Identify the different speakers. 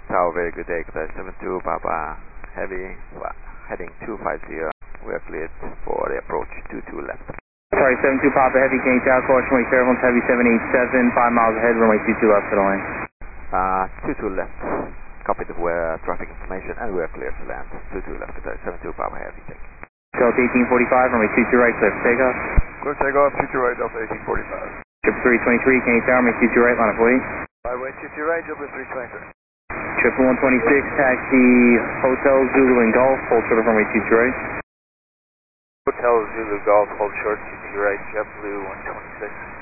Speaker 1: Tower, very good day. 72 Papa Heavy, heading 250. We are cleared for the approach 22 left.
Speaker 2: Sorry, 72 Papa Heavy, King Tower, caution, wait careful, Heavy 787, 5 miles ahead, runway 22 left for the lane.
Speaker 1: 22 left. Copy the traffic information, and we are clear to land. 22 left, 72 Papa Heavy, thank you.
Speaker 2: Delta 1845, runway 22 right, clear for takeoff.
Speaker 3: Clear takeoff, 22 right, Delta 1845.
Speaker 2: Triple 323, King Tower, runway 22 right, line of weight.
Speaker 3: Runway 22 right, Triple 323.
Speaker 2: Triple 126, taxi, Hotel Zulu and Golf, hold short of runway 22 right.
Speaker 3: Hotel Zulu Golf, hold short, 22 right, JetBlue 126.